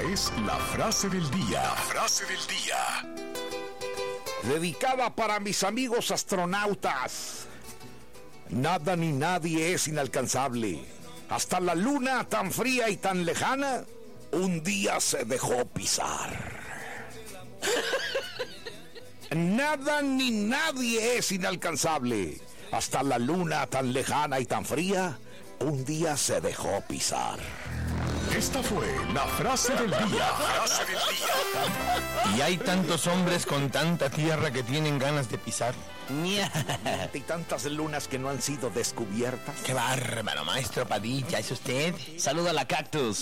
es la frase del día. La frase del día. Dedicada para mis amigos astronautas. Nada ni nadie es inalcanzable. Hasta la luna tan fría y tan lejana, un día se dejó pisar. Nada ni nadie es inalcanzable. Hasta la luna tan lejana y tan fría, un día se dejó pisar. Esta fue la frase del día. Frase del día. Y hay tantos hombres con tanta tierra que tienen ganas de pisar. Y tantas lunas que no han sido descubiertas. ¡Qué bárbaro, maestro Padilla! ¿Es usted? Saluda a la Cactus.